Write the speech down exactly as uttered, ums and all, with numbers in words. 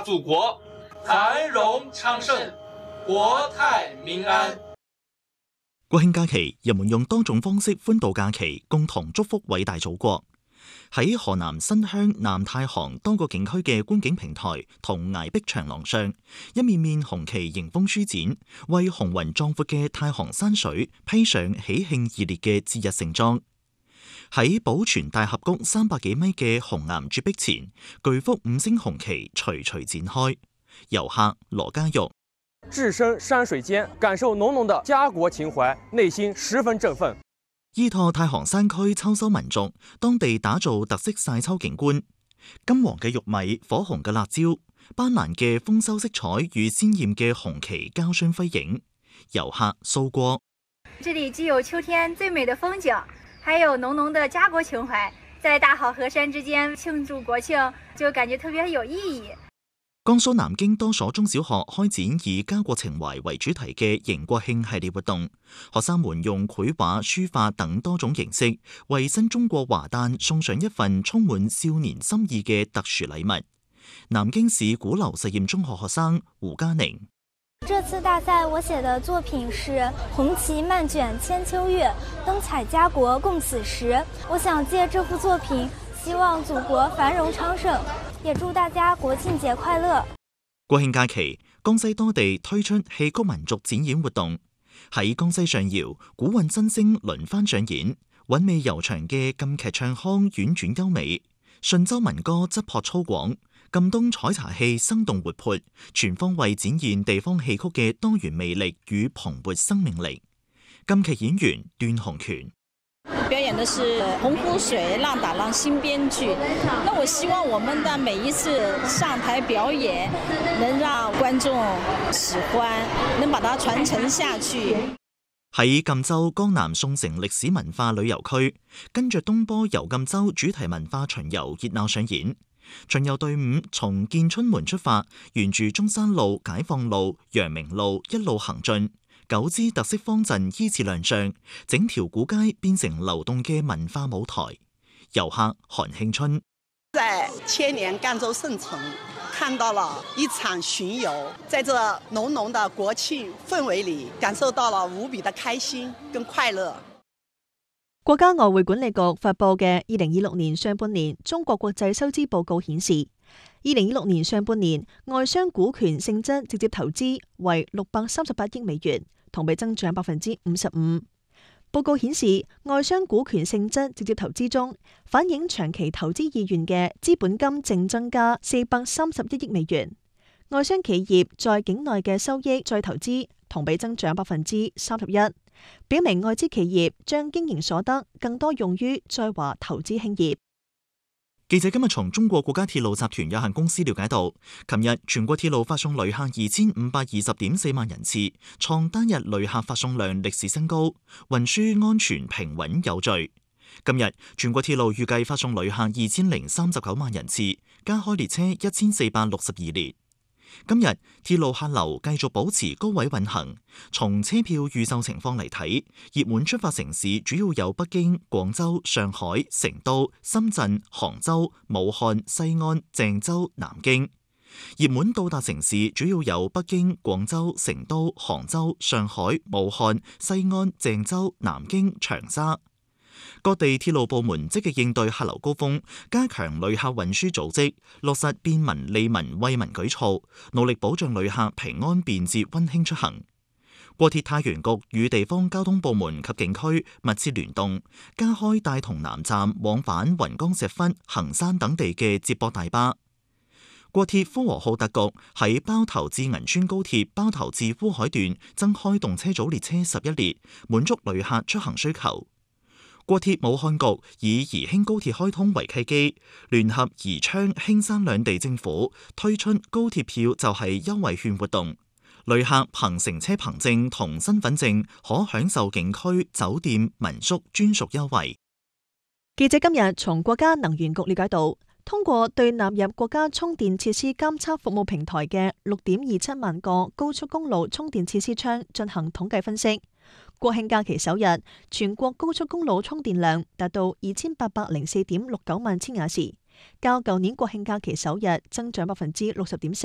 祖國繁榮昌盛，國泰民安。 國慶假期，人們用多種方式歡度假期，共同祝福偉大祖國。喺河南新鄉南太行多個景區嘅觀景平台同崖壁長廊上，一面面紅旗迎風舒展，為雄渾壯闊嘅太行山水披上喜慶熱烈嘅節日盛裝。喺寶泉大峽谷三百幾米嘅紅岩絕壁前，巨幅五星紅旗徐徐展開。遊客羅家玉： 置身山水間，感受濃濃的家國情懷，內心十分振奮。 依託太行山區秋收民族，當地打造特色曬秋景觀，金黃嘅玉米，火紅嘅辣椒，斑斕嘅豐收色彩與鮮豔嘅紅旗交相輝映。遊客蘇過： 這裡既有秋天最美的風景，還有濃濃的家國情懷，在大好河山之間慶祝國慶，就感覺特別有意義。 江蘇南京多所中小學開展以家國情懷為主題嘅迎國慶系列活動，學生們用繪畫、書法等多種形式，為新中國華誕送上一份充滿少年心意嘅特殊禮物。南京市鼓樓實驗中學學生胡嘉寧： 這次大賽我寫的作品是紅旗漫卷千秋月，燈彩家國共此時。我想借這幅作品，希望祖國繁榮昌盛，也祝大家國慶節快樂。 國慶假期，江西多地推出戲曲民族展演活動。喺江西上饒，古韻新聲輪番上演，韻味悠長嘅禁劇唱腔婉轉優美，順州民歌質樸粗獷，贛東採茶戲生動活潑，全方位展現地方戲曲嘅多元魅力與蓬勃生命力。禁劇演員段鴻權： 表演的是洪湖水浪打浪新編劇，那我希望我們的每一次上台表演能讓觀眾喜歡，能把它傳承下去。 喺贛州江南宋城歷史文化旅遊區，跟着東坡遊贛州主題文化巡遊熱鬧上演。巡遊隊伍從建春門出發，沿住中山路、解放路、陽明路一路行進。九支特色方陣依次亮相，整條古街變成流動嘅文化舞台。遊客韓慶春： 在千年贛州聖城看到了一場巡遊，在這濃濃的國慶氛圍裏，感受到了無比的開心跟快樂。 國家外匯管理局發佈嘅二零二六年上半年中國國際收支報告顯示，二零二六年上半年外商股權性質直接投資為六百三十八億美元，同比增長百分之五十五。報告顯示，外商股權性質直接投資中，反映長期投資意願嘅資本金淨增加四百三十一億美元。外商企業在境內嘅收益再投資同比增長百分之三十一，表明外資企業將經營所得更多用於在華投資興業。 記者今日從中國國家鐵路集團有限公司了解到，琴日全國鐵路發送旅客二千五百二十點四萬人次，創單日旅客發送量歷史新高，運輸安全平穩有序。今日全國鐵路預計發送旅客二千零三十九萬人次，加開列車一千四百六十二列。今日鐵路客流繼續保持高位運行。從車票預售情況嚟睇，熱門出發城市主要有北京、廣州、上海、成都、深圳、杭州、武漢、西安、鄭州、南京。熱門到達城市主要有北京、廣州、成都、杭州、上海、武漢、西安、鄭州、南京、長沙。各地鐵路部門積極應對客流高峰，加強旅客運輸組織，落實便民利民惠民舉措，努力保障旅客平安便捷溫馨出行。國鐵太原局與地方交通部門及景區密切聯動，加開大同南站往返雲岡石窟、衡山等地嘅接駁大巴。國鐵呼和浩特局喺包頭至銀川高鐵包頭至烏海段增開動車組列車十一列，滿足旅客出行需求。國鐵武漢局以宜興高鐵開通為契機，聯合宜昌、興山兩地政府推出高鐵票就係優惠券活動，旅客憑乘車憑證同身份證可享受景區、酒店、民宿專屬優惠。 記者今日從國家能源局了解到，通過對納入國家充電設施監測服務平台嘅六點二七萬個高速公路充電設施窗進行統計分析。國慶假期首日，全國高速公路充電量達到二千八百零四點六九萬千瓦時，較舊年國慶假期首日增長百分之六十點四。